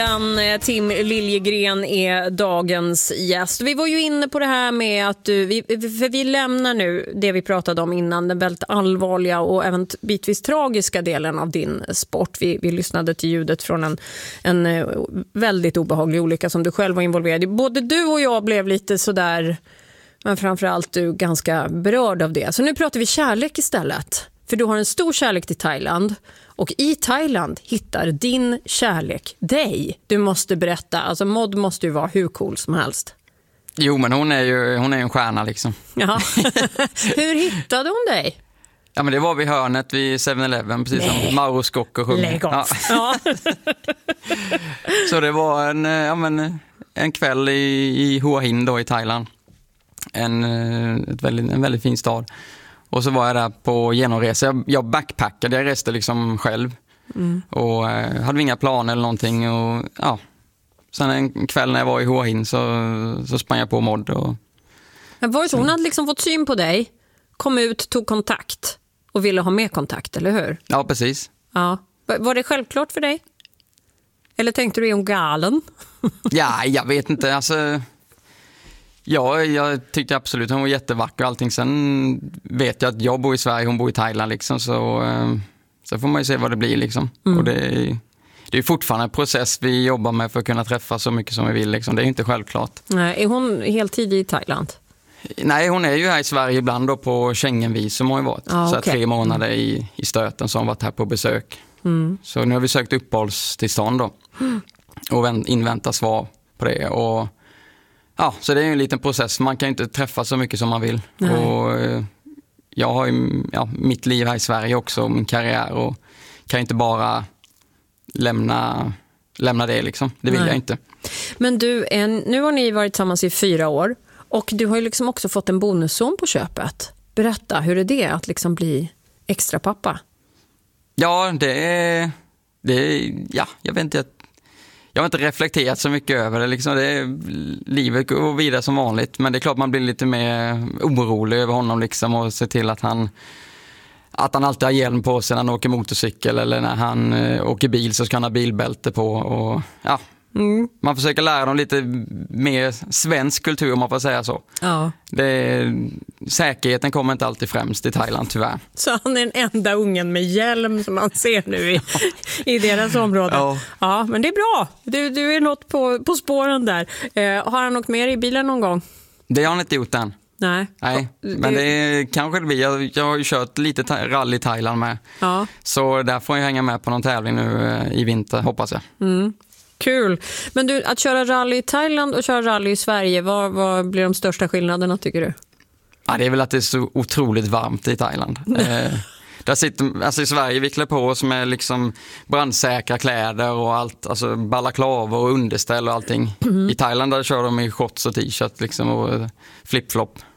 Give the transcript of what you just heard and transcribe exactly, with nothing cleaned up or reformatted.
Tim Liljegren är dagens gäst. Vi var ju inne på det här med att du, vi, för vi lämnar nu det vi pratade om innan, den väldigt allvarliga och även bitvis tragiska delen av din sport. Vi, vi lyssnade till ljudet från en, en väldigt obehaglig olycka som du själv var involverad i. Både du och jag blev lite sådär, men framförallt du ganska berörd av det. Så nu pratar vi kärlek istället. För du har en stor kärlek till Thailand. Och i Thailand hittar din kärlek dig. Du måste berätta. Alltså Maud måste ju vara hur cool som helst. Jo, men hon är ju hon är en stjärna liksom. Ja. Hur hittade hon dig? Ja, men det var vid hörnet vid seven eleven, precis Nej. som Mauro Scocco sjunger. Lägg av. Ja. Så det var en, ja, men, en kväll i, i Hua Hin då i Thailand. En, ett väldigt, en väldigt fin stad. Och så var jag där på genomresa. Jag, jag backpackade, jag reste liksom själv. Mm. Och eh, hade inga planer eller någonting. Och, ja. Sen en kväll när jag var i Hua Hin så, så sprang jag på Maud. Och... Men var det så? Hon hade liksom fått syn på dig, kom ut, tog kontakt och ville ha mer kontakt, eller hur? Ja, precis. Ja. Var det självklart för dig? Eller tänkte du, är hon galen? Ja, jag vet inte. Alltså... Ja, jag tyckte absolut hon var jättevacker och allting. Sen vet jag att jag bor i Sverige, hon bor i Thailand liksom, så, så får man ju se vad det blir liksom. Mm. Och det är, det är fortfarande en process vi jobbar med för att kunna träffa så mycket som vi vill liksom. Det är ju inte självklart. Nej, är hon heltid i Thailand? Nej, hon är ju här i Sverige ibland då på Schengenvisum har hon varit. Ah, så okay. tre månader mm. i, i stöten som har varit här på besök. Mm. Så nu har vi sökt uppehållstillstånd då. Mm. Och inväntar svar på det. Och ja, så det är ju en liten process. Man kan ju inte träffa så mycket som man vill. Nej. Och jag har ju ja, mitt liv här i Sverige också, min karriär, och kan inte bara lämna, lämna det liksom. Det vill Nej. jag inte. Men du, en, nu har ni varit tillsammans i fyra år och du har ju liksom också fått en bonusson på köpet. Berätta, hur är det att liksom bli extra pappa? Ja, det är, det är ja, jag vet inte, jag har inte reflekterat så mycket över det. Liksom. Det är, livet går vidare som vanligt. Men det är klart man blir lite mer orolig över honom liksom, och ser till att han, att han alltid har hjälm på sig när han åker motorcykel. Eller när han eh, åker bil så ska han ha bilbälte på. Och, ja. Mm. Man försöker lära dem lite mer svensk kultur, om man får säga så. Ja. Det, säkerheten kommer inte alltid främst i Thailand, tyvärr. Så han är den enda ungen med hjälm som man ser nu i, i deras område. Ja. Ja, men det är bra. Du, du är något på, på spåren där. Eh, har han åkt mer i bilen någon gång? Det har han inte gjort än. Nej. Nej, men det är, kanske det blir. Jag, jag har ju kört lite ta- rally i Thailand med. Ja. Så där får jag hänga med på någon tävling nu eh, i vinter, hoppas jag. Mm. Kul. Men du, att köra rally i Thailand och köra rally i Sverige, vad, vad blir de största skillnaderna tycker du? Ja, det är väl att det är så otroligt varmt i Thailand. eh, där sitter, alltså i Sverige vi klär på oss med liksom brandsäkra kläder och allt, alltså balaklava och underställ och allting. Mm. I Thailand där kör de i shorts och t-shirt liksom, och flip-flop.